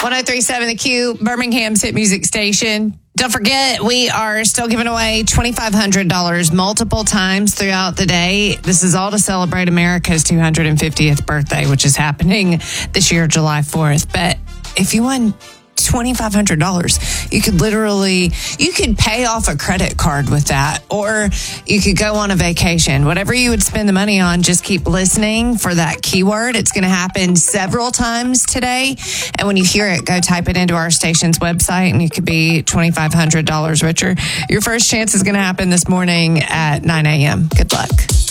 1037 The Q, Birmingham's hit music station. Don't forget, we are still giving away $2,500 multiple times throughout the day. This is all to celebrate America's 250th birthday, which is happening this year, July 4th. But if you won $2,500, you could pay off a credit card with that, or you could go on a vacation. Whatever you would spend the money on, just keep listening for that keyword. It's going to happen several times today. And when you hear it, go type it into our station's website and you could be $2,500 richer. Your first chance is going to happen this morning at 9 a.m. Good luck.